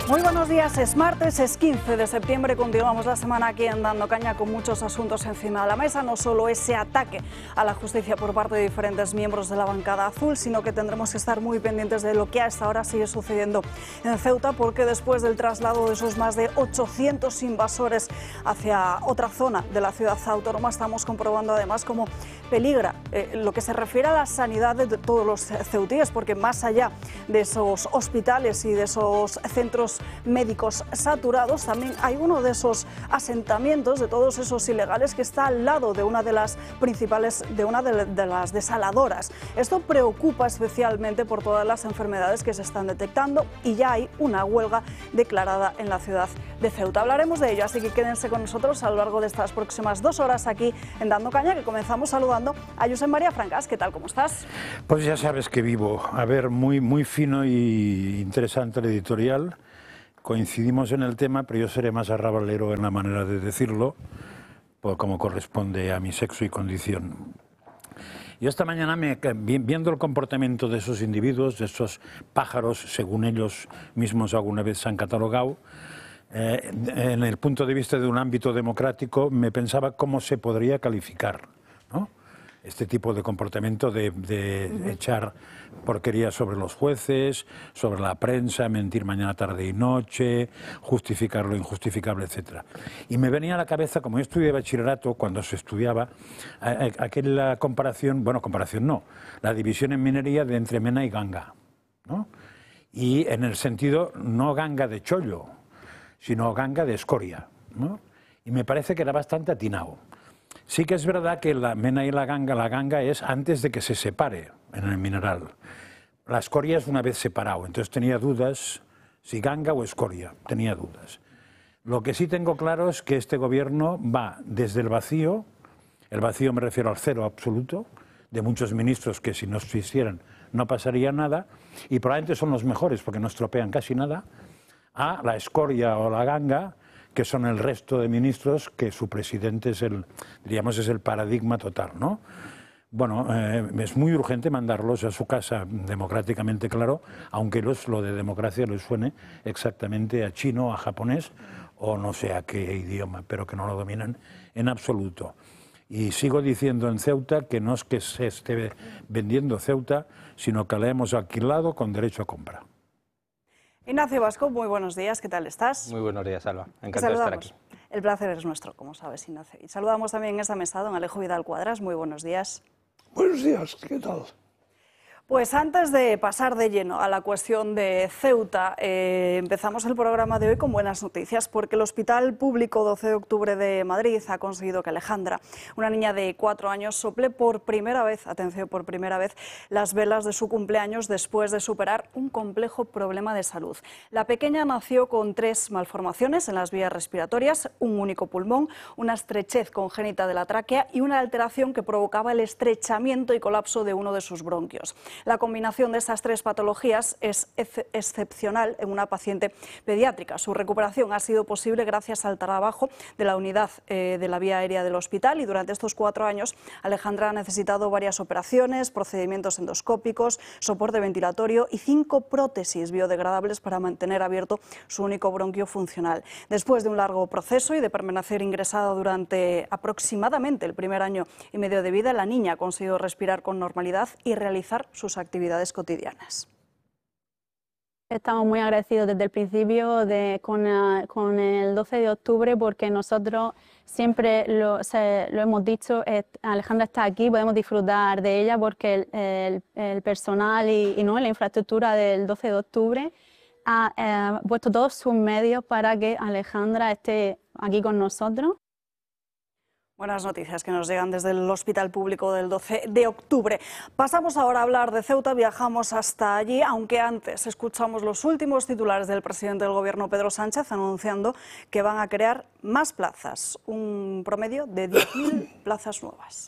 Muy buenos días, es martes, es 15 de septiembre, continuamos la semana aquí en Dando Caña con muchos asuntos encima de la mesa, no solo ese ataque a la justicia por parte de diferentes miembros de la bancada azul, sino que tendremos que estar muy pendientes de lo que a esta hora sigue sucediendo en Ceuta, porque después del traslado de esos más de 800 invasores hacia otra zona de la ciudad autónoma, estamos comprobando además cómo peligra lo que se refiere a la sanidad de todos los ceutíes, porque más allá de esos hospitales y de esos centros médicos saturados, también hay uno de esos asentamientos, de todos esos ilegales, que está al lado de una de las principales, de una de las desaladoras. Esto preocupa especialmente por todas las enfermedades que se están detectando y ya hay una huelga declarada en la ciudad de Ceuta. Hablaremos de ello, así que quédense con nosotros a lo largo de estas próximas 2 horas aquí en Dando Caña, que comenzamos saludando a Josep María Francas. ¿Qué tal? ¿Cómo estás? Pues ya sabes que vivo. A ver, muy fino y interesante el editorial. Coincidimos en el tema, pero yo seré más arrabalero en la manera de decirlo, como corresponde a mi sexo y condición. Yo esta mañana, viendo el comportamiento de esos individuos, de esos pájaros, según ellos mismos alguna vez se han catalogado, en el punto de vista de un ámbito democrático, me pensaba cómo se podría calificar, ¿no? Este tipo de comportamiento de echar porquería sobre los jueces, sobre la prensa, mentir mañana, tarde y noche, justificar lo injustificable, etc. Y me venía a la cabeza, como yo estudié bachillerato, cuando se estudiaba, aquella comparación, bueno, comparación no, la división en minería de entre mena y ganga, ¿no? Y en el sentido, no ganga de chollo, sino ganga de escoria, ¿no? Y me parece que era bastante atinado. Sí que es verdad que la mena y la ganga es antes de que se separe en el mineral. La escoria es una vez separado, entonces tenía dudas si ganga o escoria, tenía dudas. Lo que sí tengo claro es que este gobierno va desde el vacío me refiero al cero absoluto, de muchos ministros que si no se hicieran no pasaría nada, y probablemente son los mejores porque no estropean casi nada, a la escoria o la ganga, que son el resto de ministros, que su presidente es el paradigma total, ¿no? Bueno, es muy urgente mandarlos a su casa democráticamente, claro, aunque lo de democracia les suene exactamente a chino, a japonés o no sé a qué idioma, pero que no lo dominan en absoluto. Y sigo diciendo en Ceuta que no es que se esté vendiendo Ceuta, sino que la hemos alquilado con derecho a compra. Ignacio Vasco, muy buenos días, ¿qué tal estás? Muy buenos días, Alba. Encantado de estar aquí. El placer es nuestro, como sabes, Ignacio. Y saludamos también en esta mesa a don Alejo Vidal Cuadras, muy buenos días. Buenos días, ¿qué tal? Pues antes de pasar de lleno a la cuestión de Ceuta, empezamos el programa de hoy con buenas noticias, porque el Hospital Público 12 de Octubre de Madrid ha conseguido que Alejandra, una niña de 4 años, sople por primera vez, atención, por primera vez, las velas de su cumpleaños después de superar un complejo problema de salud. La pequeña nació con 3 malformaciones en las vías respiratorias, un único pulmón, una estrechez congénita de la tráquea y una alteración que provocaba el estrechamiento y colapso de uno de sus bronquios. La combinación de estas 3 patologías es excepcional en una paciente pediátrica. Su recuperación ha sido posible gracias al trabajo de la unidad de la vía aérea del hospital, y durante estos 4 años Alejandra ha necesitado varias operaciones, procedimientos endoscópicos, soporte ventilatorio y 5 prótesis biodegradables para mantener abierto su único bronquio funcional. Después de un largo proceso y de permanecer ingresada durante aproximadamente el primer año y medio de vida, la niña ha conseguido respirar con normalidad y realizar sus actividades cotidianas. Estamos muy agradecidos desde el principio con el 12 de octubre, porque nosotros siempre lo hemos dicho, Alejandra está aquí, podemos disfrutar de ella porque el personal y la infraestructura del 12 de octubre ha puesto todos sus medios para que Alejandra esté aquí con nosotros. Buenas noticias que nos llegan desde el Hospital Público del 12 de octubre. Pasamos ahora a hablar de Ceuta, viajamos hasta allí, aunque antes escuchamos los últimos titulares del presidente del Gobierno, Pedro Sánchez, anunciando que van a crear más plazas, un promedio de 10.000 plazas nuevas.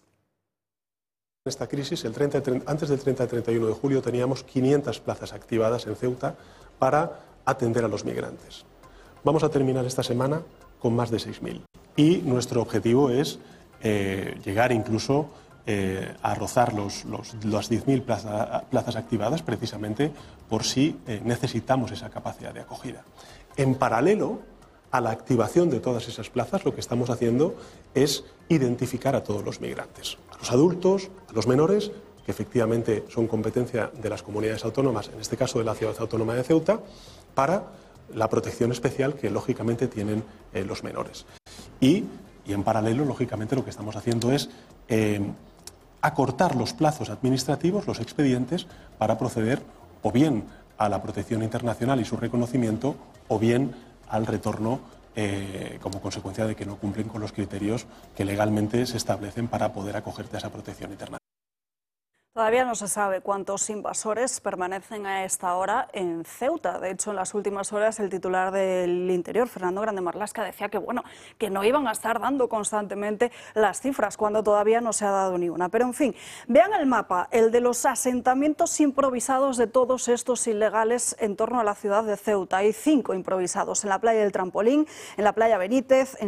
En esta crisis, antes del 30 y 31 de julio, teníamos 500 plazas activadas en Ceuta para atender a los migrantes. Vamos a terminar esta semana con más de 6.000. Y nuestro objetivo es llegar incluso a rozar las 10.000 plazas activadas, precisamente por si necesitamos esa capacidad de acogida. En paralelo a la activación de todas esas plazas, lo que estamos haciendo es identificar a todos los migrantes, a los adultos, a los menores, que efectivamente son competencia de las comunidades autónomas, en este caso de la Ciudad Autónoma de Ceuta, para la protección especial que lógicamente tienen los menores. Y en paralelo, lógicamente, lo que estamos haciendo es acortar los plazos administrativos, los expedientes, para proceder o bien a la protección internacional y su reconocimiento, o bien al retorno como consecuencia de que no cumplen con los criterios que legalmente se establecen para poder acogerte a esa protección internacional. Todavía no se sabe cuántos invasores permanecen a esta hora en Ceuta. De hecho, en las últimas horas el titular del Interior, Fernando Grande Marlaska, decía que no iban a estar dando constantemente las cifras cuando todavía no se ha dado ni una. Pero en fin, vean el mapa, el de los asentamientos improvisados de todos estos ilegales en torno a la ciudad de Ceuta. Hay 5 improvisados en la playa del Trampolín, en la playa Benítez,